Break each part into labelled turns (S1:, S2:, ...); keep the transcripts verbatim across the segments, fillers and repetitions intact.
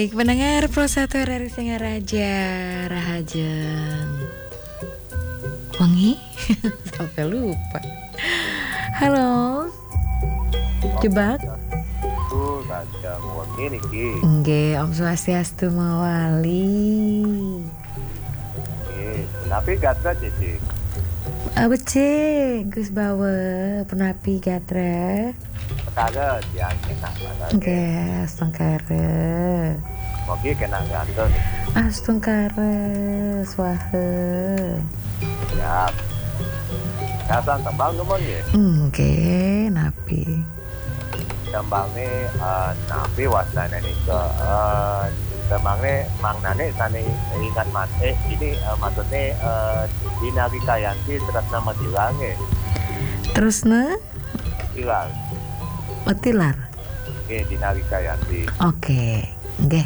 S1: Baik pendengar Pro satu R R I Singaraja Rahajeng Wengi sampai lupa. Halo. Jebak.
S2: Tuh Rahajeng Wengi niki.
S1: Nggih, Om Swastiastu mawali.
S2: Nggih, tapi gatra Cici.
S1: Abece Gus Bawe penapi gatra.
S2: Perkara yang enak banget.
S1: Nggih, astungkara.
S2: Mogi kena ganteng.
S1: Astungkara swaha.
S2: Ya. Kasang tembang nemon ya.
S1: Nggih, napi.
S2: Tembangnya uh, napi wasana nih ke uh, tembangnya mangnane sani ingat mas eh ini uh, maksudnya uh, di Nabi Kayanti terus nama dilangnya
S1: Terus ne?
S2: hilang.
S1: Metilar.
S2: Oke, di Nabi Kayanti.
S1: Oke, nggih.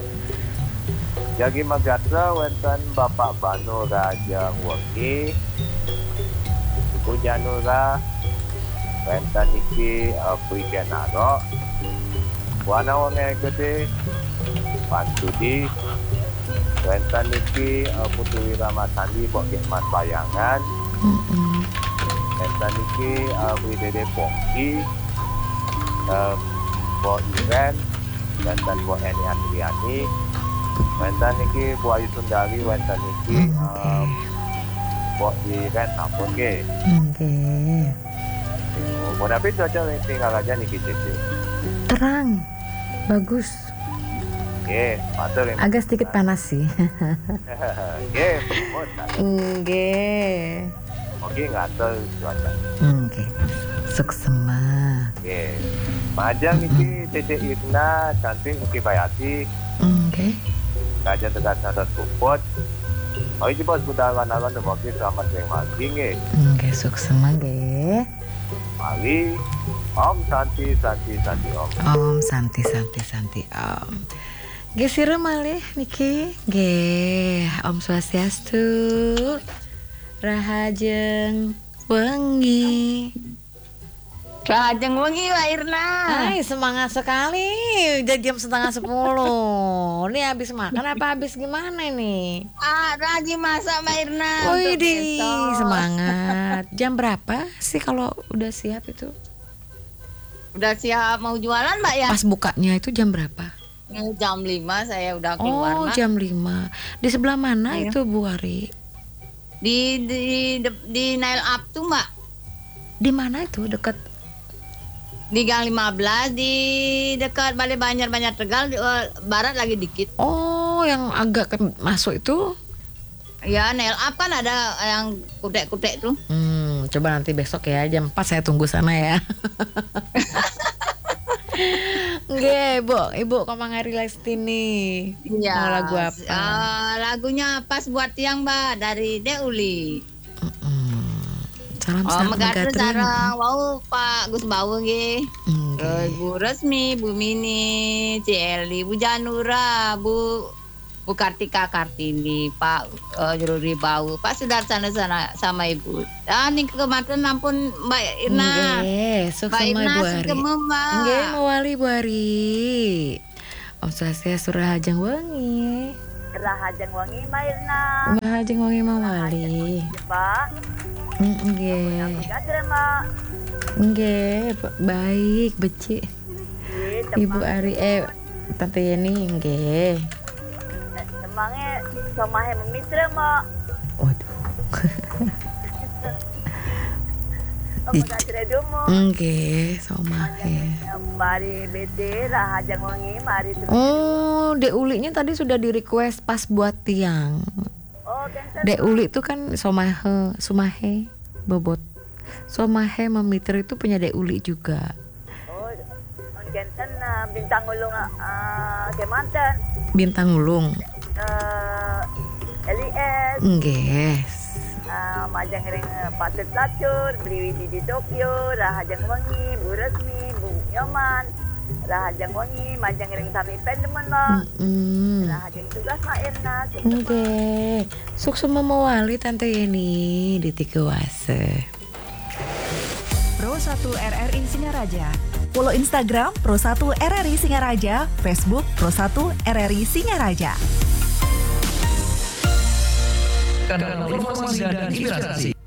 S2: Jagi magatra wonten Bapak Banu Rahajeng Wengi. Ibu Janura wonten iki uh, Prigenaro. Wana wonge gede Pantudi wonten iki uh, Putri Ramasandi Bok Mas Bayangan.
S1: Mm-mm.
S2: Wonten iki uh, Bri Dede Pongki. Uh, Bok Iren wonten Bok Eni Andriani. Wonten iki Bu Ayu Sundari wonten iki uh, Bok Iren sampun nggih.
S1: Nggih.
S2: Oh, tapi cuaca tinggal aja niki Cici.
S1: Terang. Bagus.
S2: Nggih, matur nggih.
S1: Agak sedikit panas sih.
S2: Nggih, pun.
S1: Nggih.
S2: Oke, ngatur cuaca.
S1: Nggih. Suksema.
S2: Nggih. Majang iki Cici Irna cantik Muki Bayati.
S1: Nggih.
S2: Kajian tegas nada support. Oh iki bos budal wanawan demoki selamat yang mati nggih.
S1: Nggih, suksema nggih.
S2: Mari Om Santi Santi Santi Om.
S1: Om Santi Santi Santi Om. Nggih sira malih niki. Nggih, Om Swastiastu. Rahajeng Wengi.
S3: Rahajeng Wengi Mbak Irna.
S1: Hai, semangat sekali. Udah jam setengah sepuluh. Ini habis makan apa habis gimana nih?
S3: Ah, lagi masak Mbak Irna. untuk
S1: Widih,
S3: besok.
S1: semangat. Jam berapa sih kalau udah siap itu?
S3: Udah siap mau jualan Mbak ya?
S1: Pas bukanya itu jam berapa?
S3: Eh, Jam lima saya udah keluar
S1: Oh,
S3: Mbak.
S1: jam lima. Di sebelah mana
S3: Iya.
S1: itu Bu Ari?
S3: Di di di, di Nail Up tuh Mbak.
S1: Di mana itu? Dekat.
S3: Di Gang lima belas di dekat Balai Banjar Banjar Tegal di, eh, barat lagi dikit.
S1: Oh, yang agak ke masuk itu.
S3: Ya, Nail Up kan ada yang kutek-kutek tuh.
S1: Hmm, coba nanti besok ya jam empat saya tunggu sana ya. Nggih, Bu. Ibu Komangari Lestini.
S3: Iya.
S1: Mau lagu apa?
S3: eh, lagunya pas buat tiang Mbak dari Deuli.
S1: Mm-mm. Salam
S3: Oh,
S1: salam
S3: megatru
S1: Megatrin.
S3: sareng wau Pak Gus Bawu nggih.
S1: Nggih.
S3: Terus Bu Resmi, Bu Mini, Ci Eli, Bu Janura, Bu Bu Kartika Kartini, Pak uh, Jururi Bau, Pak Sudarsana sana sama Ibu. Ah, nih kemarin ampun Mbak Irna.
S1: Nggih, sukses
S3: Mbak Irna
S1: Bu Ari.
S3: sugeng Mbak.
S1: Nggih, mawali Bu Ari. Om Swastiastu Rahajeng Wengi.
S4: Rahajeng Wengi Mbak Irna.
S1: Rahajeng Wengi mawali.
S4: Pak,
S1: Mm, Nggih.
S4: gatra Mbak.
S1: Nggih, ba- baik beci.
S4: Nggih,
S1: Ibu Ari eh Tante Yeni nggih.
S4: temangnya somahe memitra Mbak.
S1: Waduh.
S4: Oh,
S1: Di-
S4: gatra domo.
S1: Nggih, somahe.
S4: Mari B T Rahajeng Wengi, mari terus.
S1: Oh, Dek Ulinya tadi sudah di-request pas buat tiang.
S4: Oh, cancel.
S1: Dek Uli itu kan somahe, sumahe, bobot. Somahe memiter itu punya Dek Uli juga.
S4: Oh, on cancel na bintang ulung ah Kemanten.
S1: Bintang Ulung.
S4: Eh L I S,
S1: Nggih.
S4: ah, Majang ring Patut Lacur, beli di di Tokyo, Rahajeng Wengi, Bu Resmi, Bu Nyoman, Rahajeng Wengi, Majang ring Sami Pendemen Mbak.
S1: Mm.
S4: Rahajeng tugas Mbak Irna.
S1: Nggih. Suksema mawali Tante Yeni di Tiga Wase.
S5: Pro satu R R I Singaraja Follow Instagram Pro satu R R I Singaraja, Facebook Pro satu R R I Singaraja.
S6: Kanal informasi dan inspirasi.